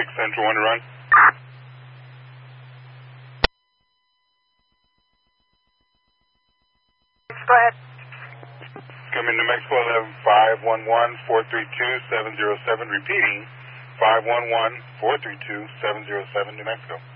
Central on the run. Go ahead. Come in New Mexico 11-511-432-707, repeating 511-432-707, New Mexico.